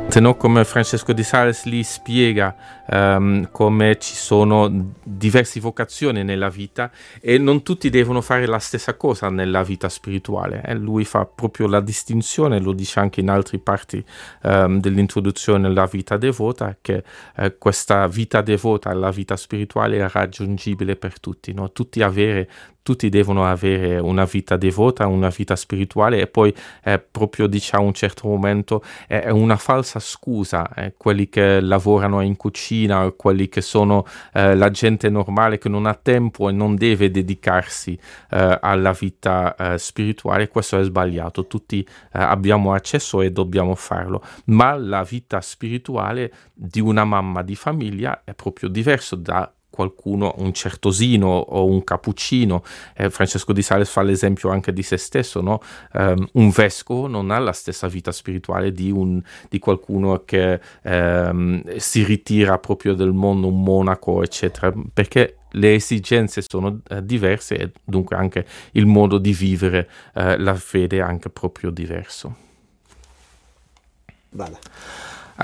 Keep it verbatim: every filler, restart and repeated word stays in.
Se no, come Francesco Di Sales lì spiega um, come ci sono diverse vocazioni nella vita e non tutti devono fare la stessa cosa nella vita spirituale. Eh? Lui fa proprio la distinzione, lo dice anche in altre parti um, dell'introduzione alla vita devota, che eh, questa vita devota, la vita spirituale è raggiungibile per tutti, no? Tutti avere Tutti devono avere una vita devota, una vita spirituale, e poi eh, proprio diciamo a un certo momento è, è una falsa scusa, eh, quelli che lavorano in cucina, quelli che sono eh, la gente normale che non ha tempo e non deve dedicarsi eh, alla vita eh, spirituale. Questo è sbagliato, tutti eh, abbiamo accesso e dobbiamo farlo, ma la vita spirituale di una mamma di famiglia è proprio diverso da qualcuno, un certosino o un cappuccino. Eh, Francesco Di Sales fa l'esempio anche di se stesso, no? Um, un vescovo non ha la stessa vita spirituale di, un, di qualcuno che um, si ritira proprio del mondo, un monaco, eccetera, perché le esigenze sono eh, diverse e dunque anche il modo di vivere eh, la fede è anche proprio diverso. Vale.